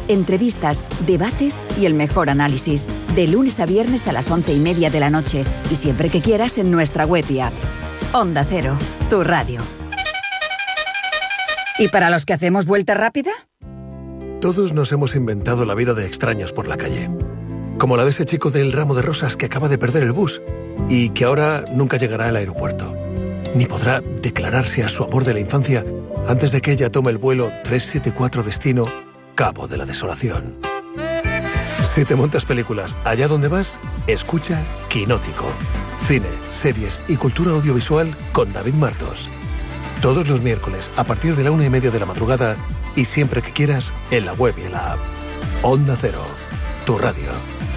entrevistas, debates y el mejor análisis. De lunes a viernes a las 11:30 de la noche y siempre que quieras en nuestra web y app. Onda Cero, tu radio. ¿Y para los que hacemos vuelta rápida? Todos nos hemos inventado la vida de extraños por la calle. Como la de ese chico del ramo de rosas que acaba de perder el bus y que ahora nunca llegará al aeropuerto. Ni podrá declararse a su amor de la infancia antes de que ella tome el vuelo 374 destino Cabo de la Desolación. Si te montas películas allá donde vas, escucha Quinótico. Cine, series y cultura audiovisual con David Martos. Todos los miércoles a partir de la 1:30 de la madrugada y siempre que quieras en la web y en la app. Onda Cero, tu radio.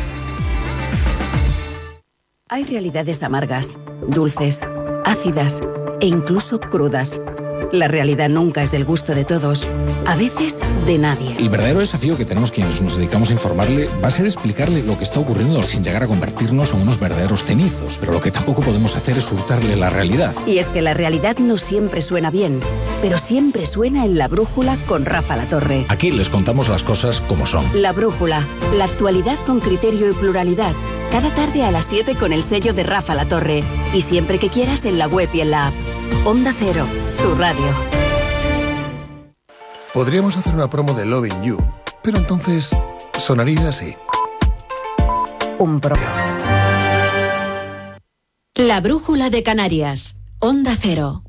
Hay realidades amargas, dulces, ácidas e incluso crudas. La realidad nunca es del gusto de todos, a veces de nadie. El verdadero desafío que tenemos quienes nos dedicamos a informarle va a ser explicarle lo que está ocurriendo sin llegar a convertirnos en unos verdaderos cenizos. Pero lo que tampoco podemos hacer es hurtarle la realidad. Y es que la realidad no siempre suena bien, pero siempre suena en La Brújula con Rafa Latorre. Aquí les contamos las cosas como son. La Brújula, la actualidad con criterio y pluralidad. Cada tarde a las 7 con el sello de Rafa Latorre. Y siempre que quieras en la web y en la app. Onda Cero, tu radio. Podríamos hacer una promo de Loving You, pero entonces sonaría así. Un pro. La Brújula de Canarias. Onda Cero.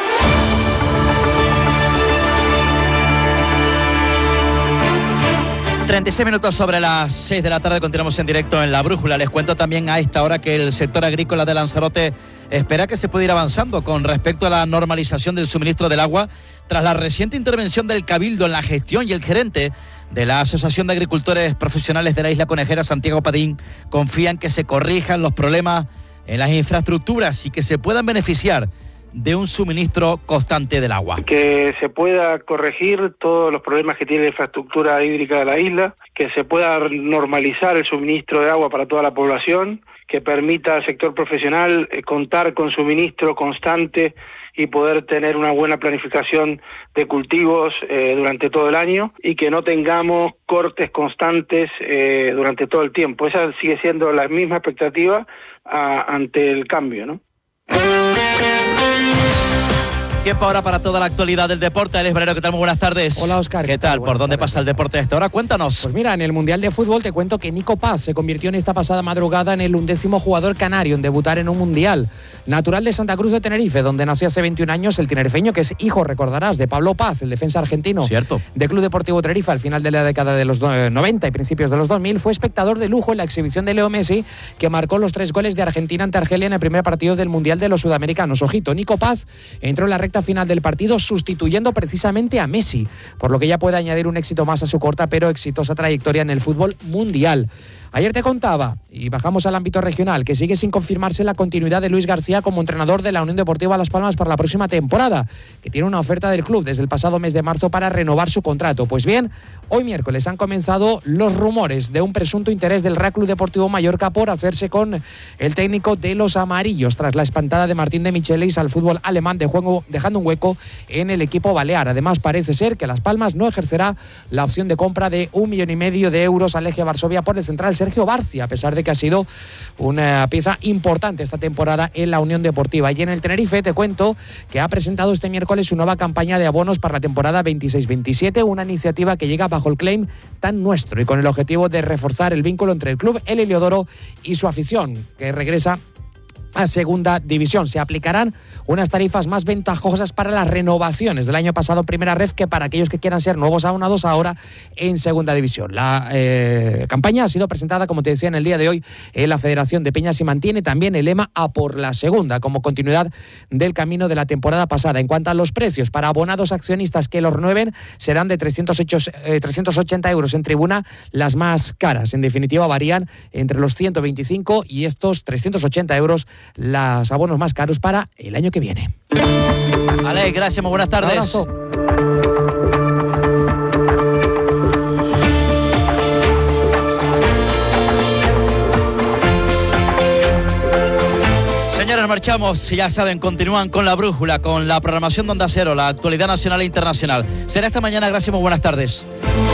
...36 sobre las 6 de la tarde, continuamos en directo en La Brújula. Les cuento también a esta hora que el sector agrícola de Lanzarote espera que se pueda ir avanzando con respecto a la normalización del suministro del agua tras la reciente intervención del Cabildo en la gestión, y el gerente de la Asociación de Agricultores Profesionales de la Isla Conejera, Santiago Padín, confía en que se corrijan los problemas en las infraestructuras y que se puedan beneficiar de un suministro constante del agua. Que se pueda corregir todos los problemas que tiene la infraestructura hídrica de la isla, que se pueda normalizar el suministro de agua para toda la población, que permita al sector profesional contar con suministro constante y poder tener una buena planificación de cultivos durante todo el año, y que no tengamos cortes constantes durante todo el tiempo. Esa sigue siendo la misma expectativa ante el cambio, ¿no? Tiempo ahora para toda la actualidad del deporte. Alex Valero, ¿qué tal? Muy buenas tardes. Hola, Óscar. ¿Qué tal? ¿Por dónde pasa el deporte a esta hora? Cuéntanos. Pues mira, en el Mundial de Fútbol te cuento que Nico Paz se convirtió en esta pasada madrugada en el 11º jugador canario en debutar en un Mundial. Natural de Santa Cruz de Tenerife, donde nació hace 21 años, el tinerfeño, que es hijo, recordarás, de Pablo Paz, el defensa argentino. Cierto. De Club Deportivo Tenerife al final de la década de los 90 y principios de los 2000, fue espectador de lujo en la exhibición de Leo Messi, que marcó los 3 goles de Argentina ante Argelia en el primer partido del Mundial de los Sudamericanos. Ojito, Nico Paz entró en la recta final del partido sustituyendo precisamente a Messi, por lo que ya puede añadir un éxito más a su corta pero exitosa trayectoria en el fútbol mundial. Ayer te contaba, y bajamos al ámbito regional, que sigue sin confirmarse la continuidad de Luis García como entrenador de la Unión Deportiva Las Palmas para la próxima temporada, que tiene una oferta del club desde el pasado mes de marzo para renovar su contrato. Pues bien, hoy miércoles han comenzado los rumores de un presunto interés del Real Club Deportivo Mallorca por hacerse con el técnico de los amarillos, tras la espantada de Martín de Michelis al fútbol alemán de juego, dejando un hueco en el equipo balear. Además, parece ser que Las Palmas no ejercerá la opción de compra de 1,5 millones de euros al Legia Varsovia por el central Sergio Barcia, a pesar de que ha sido una pieza importante esta temporada en la Unión Deportiva. Y en el Tenerife te cuento que ha presentado este miércoles su nueva campaña de abonos para la temporada 26-27, una iniciativa que llega bajo el claim Tan Nuestro y con el objetivo de reforzar el vínculo entre el club El Heliodoro y su afición, que regresa a segunda división. Se aplicarán unas tarifas más ventajosas para las renovaciones del año pasado en primera ref que para aquellos que quieran ser nuevos abonados ahora en segunda división. La campaña ha sido presentada, como te decía, en el día de hoy en la Federación de Peñas y mantiene también el lema A por la segunda, como continuidad del camino de la temporada pasada. En cuanto a los precios, para abonados accionistas que los renueven serán de 380 euros en tribuna, las más caras. En definitiva, varían entre los 125 y estos 380 euros los abonos más caros para el año que viene. Alex, gracias, muy buenas tardes. Un abrazo. Señores, marchamos. Ya saben, continúan con La Brújula, con la programación de Onda Cero, la actualidad nacional e internacional. Será esta mañana. Gracias, muy buenas tardes.